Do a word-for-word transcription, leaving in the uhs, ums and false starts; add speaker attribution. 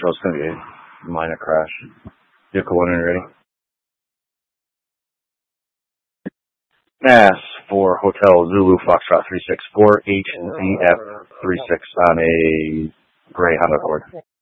Speaker 1: so it's going to be a minor crash. Vehicle one, ready? Mass for Hotel Zulu Foxtrot three six four H Z F three six on a gray Honda Accord.